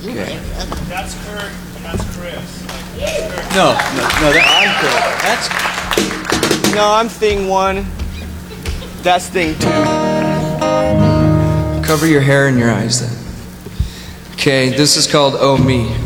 Okay. That's Kurt and that's Chris. That's Kurt. No, that's No, I'm thing one. That's thing two. cover your hair and your eyes then. Okay, this is called Oh Me.